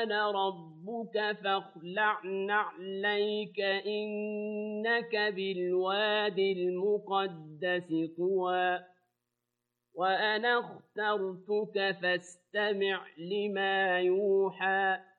أنا ربك فاخلع نعليك إنك بالواد المقدس طوى وأنا اخترتك فاستمع لما يوحى